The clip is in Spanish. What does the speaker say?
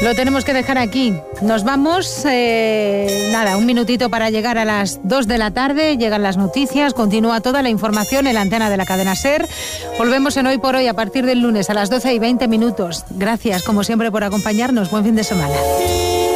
Lo tenemos que dejar aquí. Nos vamos, un minutito para llegar a las 2 de la tarde. Llegan las noticias, continúa toda la información en la antena de la cadena SER. Volvemos en Hoy por Hoy a partir del lunes a las 12:20. Gracias, como siempre, por acompañarnos. Buen fin de semana.